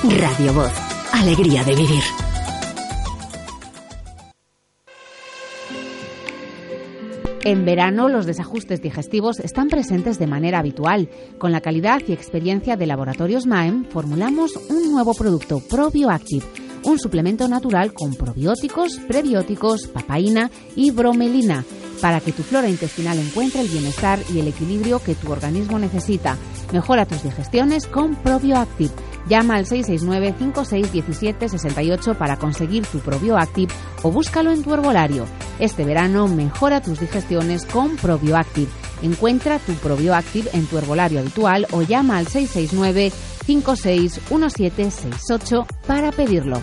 Radio Voz. Alegría de vivir. En verano, los desajustes digestivos están presentes de manera habitual. Con la calidad y experiencia de Laboratorios Maem, formulamos un nuevo producto, ProBioActive, un suplemento natural con probióticos, prebióticos, papaína y bromelina, para que tu flora intestinal encuentre el bienestar y el equilibrio que tu organismo necesita. Mejora tus digestiones con ProBioActive. Llama al 669-5617-68 para conseguir tu ProBioActive o búscalo en tu herbolario. Este verano mejora tus digestiones con ProBioActive. Encuentra tu ProBioActive en tu herbolario habitual o llama al 669-5617-68 para pedirlo.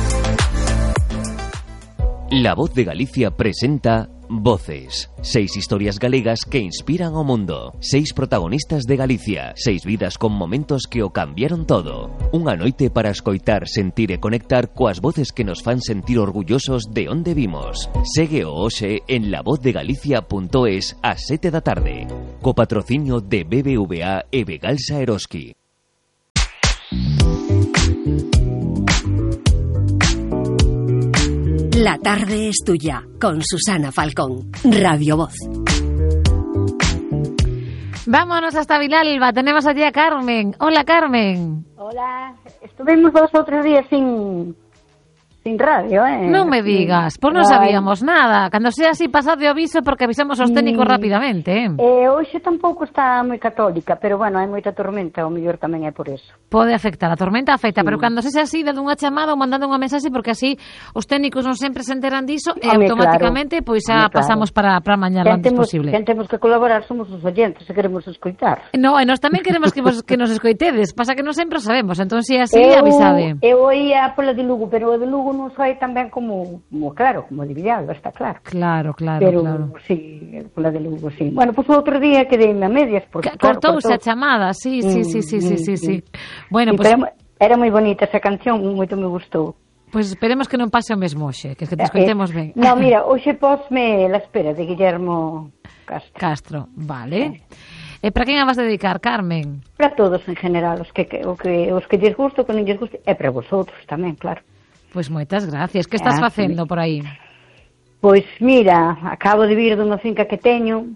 La Voz de Galicia presenta Voces. 6 historias galegas que inspiran o mundo. 6 protagonistas de Galicia. 6 vidas con momentos que o cambiaron todo. Unha noite para escoitar, sentir e conectar coas voces que nos fan sentir orgullosos de onde vimos. Segue o hoxe en lavozdeGalicia.es ás 7 da tarde. Co patrocinio de BBVA e Begalsa Eroski. La tarde es tuya, con Susana Falcón. Radio Voz. Vámonos hasta Vilalba. Tenemos allí a Carmen. Hola, Carmen. Hola. Estuvimos 2 o 3 días sin radio, Non me digas, pois non sabíamos nada. Cando sea así, pasado o aviso, porque avisamos aos técnicos rapidamente. Hoxe tampouco está moi católica, pero bueno, hai moita tormenta, o mellor tamén é por eso. Pode afectar, a tormenta afecta, pero cando sexa así, dando unha chamada ou mandando unha mensaxe, porque así os técnicos non sempre se enteran diso e automáticamente pois xa pasamos para mañá lo antes posible. Quen temos que colaborar somos os oyentes, se queremos escoitar. No, e nós tamén queremos que nos escoitedes, pasa que non sempre o sabemos, entón se así avisade. Eu oía pola de Lugo, pero o de Lugo non sai tan ben como de Villalba, está claro. Claro. Pero sí, pola de Lugo, sí. Bueno, pois outro día quedeime a medias porque cortouse a chamada, sí. Bueno, pues era moi bonita esa canción, moito me gustou. Pois esperemos que non pase o mesmo hoxe, que te escoitemos ben. No, mira, hoxe posme La espera de Guillermo Castro, vale. E para quen a vas dedicar, Carmen? Para todos en general, os que lles gusto, que non lles guste, e para vosotros tamén, claro. Pois moitas gracias. Que estás facendo por aí? Pois mira, acabo de vir dunha finca que teño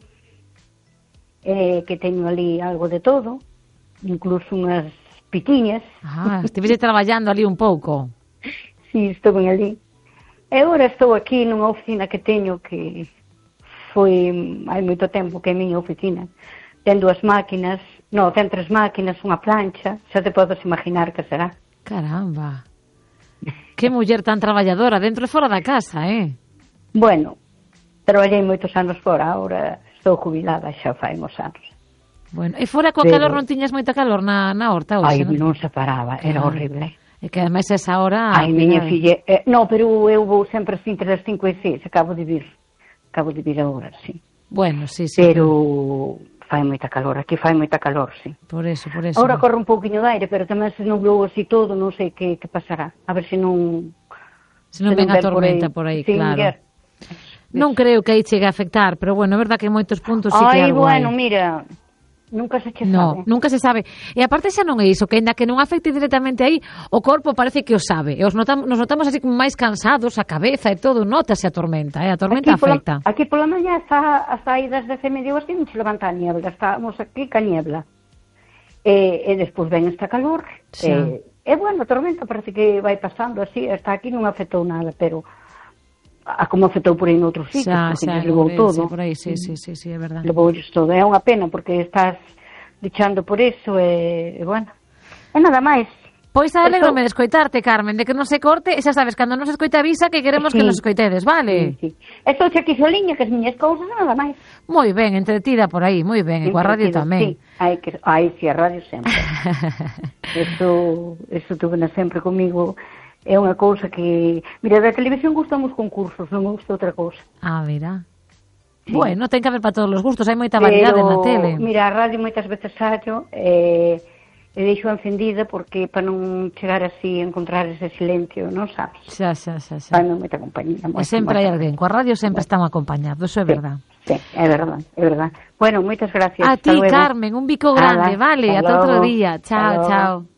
ali algo de todo, incluso unhas pitiñas. Estivese traballando ali un pouco. Sí, estou ben ali. E agora estou aquí nunha oficina que teño que foi hai moito tempo que é a miña oficina. Ten 2 máquinas, ten 3 máquinas, unha plancha, xa te podes imaginar que será. Caramba. Que muller tan traballadora, dentro e fora da casa, Bueno, traballei moitos anos fora, agora estou jubilada, xa fai uns anos. Bueno, e fora coa calor non tiñas moita calor na horta? Ai, non se paraba, era horrible. E que ademais esa hora... Ai, miña filla... pero eu vou sempre assim entre as 5 e 6, acabo de vir agora, sí. Bueno, sí. Pero... fai moita calor, aquí fai moita calor, sí. Por eso. Ahora corre un pouquiño de aire, pero tamén se nublou así todo, non sei que pasará. A ver se non... Se non ven a tormenta por aí, claro. Non creo que aí chegue a afectar, pero bueno, é verdad que en moitos puntos sí que algo hai. Mira... Nunca se sabe. Nunca se sabe. E aparte xa non é iso, que ainda que non afecte directamente aí, o corpo parece que o sabe. E nos notamos así como máis cansados, a cabeza e todo, notase a tormenta, a tormenta afecta. Aquí pola mañá hasta aí das 10:30 así non se levanta a niebla, estamos aquí ca niebla. E despois ven esta calor. E bueno, a tormenta parece que vai pasando así, hasta aquí non afectou nada, pero como afectou por aí noutros sitios, porque lles levou todo. Por aí, sí, é verdade. Levou todo, é unha pena, porque estás luchando por eso, e bueno, e nada máis. Pois alegrome de escoitarte, Carmen, de que non se corte, e xa sabes, cando non se escoita avisa que queremos que nos escoitedes, vale? Sí. Estou aquí soliña, que as miñas cousas, nada máis. Moi ben, entretida por aí, moi ben, e coa radio tamén. Sí, a radio sempre. Eso tuve sempre comigo. É unha cousa que... Mira, da televisión gustan os concursos, non me gusta outra cousa. Mira. Sí. Bueno, ten que haber para todos os gustos, hai moita variedade na tele. Mira, a radio moitas veces sallo e deixo encendida porque para non chegar así a encontrar ese silencio, non sabes? Xa. Hai moita compañía. E sempre hai alguén, coa radio sempre están acompañados, eso é verdad. Sí, é verdad. Bueno, moitas gracias. A ti, Carmen, un bico grande, vale? Ata outro día. Chao.